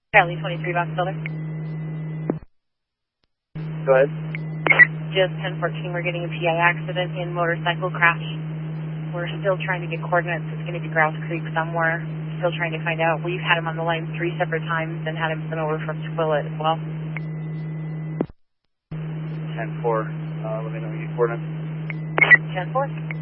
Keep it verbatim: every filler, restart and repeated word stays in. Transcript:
Charlie twenty-three, box builder. Go ahead. Just ten fourteen, we're getting a P I accident in motorcycle crash. We're still trying to get coordinates. It's going to be Grouse Creek somewhere. Still trying to find out. We've had him on the line three separate times and had him sent over from Twillet as well. ten four, uh, let me know your coordinates. ten four.